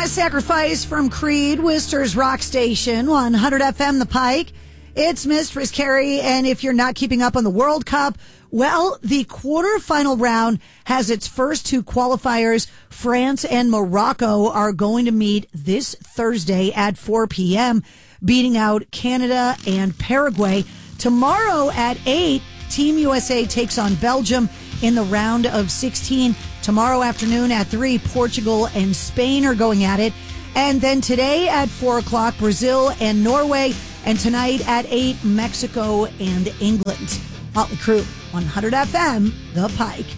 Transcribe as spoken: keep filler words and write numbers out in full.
Sacrifice from Creed, Worcester's Rock Station, one hundred F M The Pike. It's Mistress Carrie, and if you're not keeping up on the World Cup, well, the quarterfinal round has its first two qualifiers. France and Morocco are going to meet this Thursday at four p.m., beating out Canada and Paraguay. Tomorrow at eight, Team U S A takes on Belgium in the round of sixteen. Tomorrow afternoon at three, Portugal and Spain are going at it. And then today at four o'clock, Brazil and Norway. And tonight at eight, Mexico and England. Motley Crue, one hundred F M, The Pike.